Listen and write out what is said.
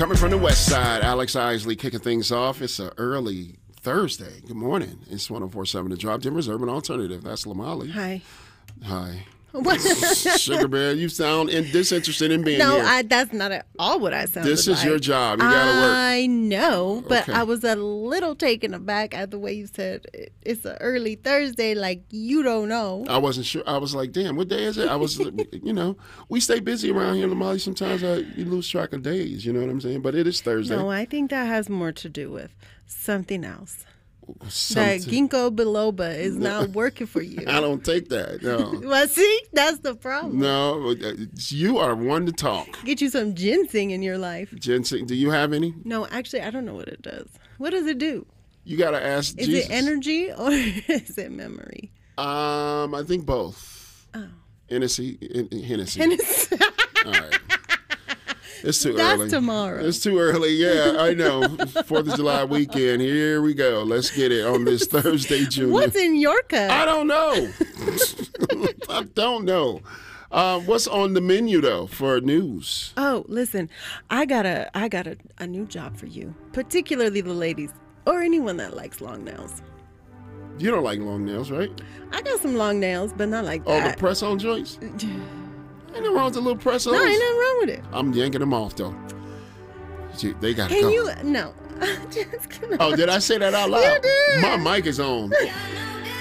Coming from the west side, Alex Isley kicking things off. It's an early Thursday. Good morning. It's 104.7 The Drop, Denver's Urban Alternative. That's Lamali. Hi. Hi. Sugar Bear, you sound disinterested in being here. No, that's not at all what I sounded This is like. your job. You got to work. I know, but Okay. I was a little taken aback at the way you said it's an early Thursday, like you don't know. I wasn't sure. I was like, damn, what day is it? I was, we stay busy around here, Lamali. Sometimes you lose track of days, you know what I'm saying? But it is Thursday. No, I think that has more to do with something else. Something. That ginkgo biloba is not working for you. I don't take that, no. Well, see, that's the problem. No, you are one to talk. Get you some ginseng in your life. Ginseng, do you have any? No, actually, I don't know what it does. What does it do? You got to ask Is Jesus. it energy or is it memory? I think both. Oh. Hennessy. Hennessy. All right. It's too That's early. tomorrow. It's too early. Yeah, I know. 4th of July weekend. Here we go. Let's get it on this Thursday, Junior. What's in your cup? I don't know. I don't know. What's on the menu though for news? Oh, listen, I got a new job for you, particularly the ladies or anyone that likes long nails. You don't like long nails, right? I got some long nails, but not like Oh, the that. press-on joints? Ain't nothing wrong with the little press-ons. No, ain't nothing wrong with it. I'm yanking them off though. They got to Can go. you? No. Just kidding. Oh, did I say that out loud? You did. My mic is on.